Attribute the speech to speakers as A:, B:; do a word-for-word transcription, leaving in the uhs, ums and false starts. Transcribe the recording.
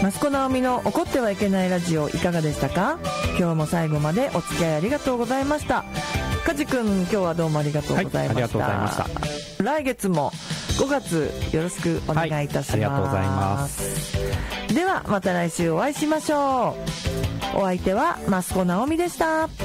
A: 益子直美の怒ってはいけないラジオいかがでしたか？今日も最後までお付き合いありがとうございました。梶君、今日はどうもありがとうございました。はい、ありがとうございました。来月もごがつよろしくお願いいたします。はい、ありがとうございます。ではまた来週お会いしましょう。お相手は益子直美でした。